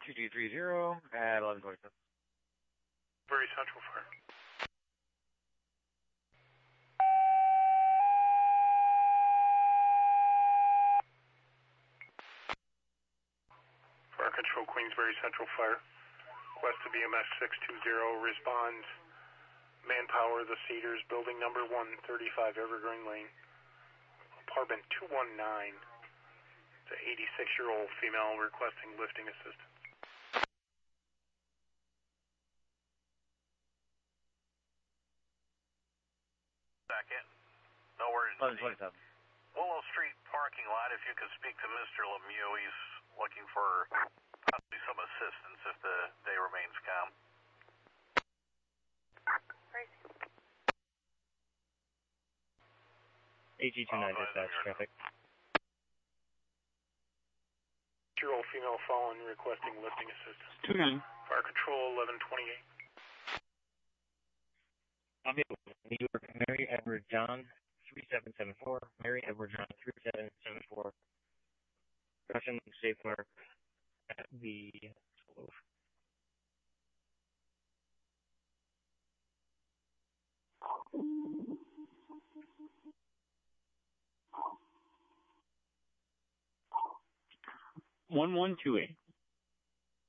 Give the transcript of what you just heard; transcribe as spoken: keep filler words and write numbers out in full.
two two three zero at eleven twenty-seven. Very Central Fire. Fire Control, Queensbury Central Fire. West of B M S six two zero, responds Manpower, The Cedars, building number one thirty-five Evergreen Lane. Apartment two one nine. It's an eighty-six-year-old female requesting lifting assistance. Second. No worries. eleven twenty-seven. Willow Street parking lot, if you could speak to Mister Lemieux, he's looking for possibly some assistance if the day remains calm. A G two nine dispatch traffic. Year-old female fallen requesting lifting assistance. two nine. Fire Control eleven twenty-eight. New York, Mary Edward John, three seven seven four. Mary Edward John, three seven seven four. Russian safe mark at the one one two eight.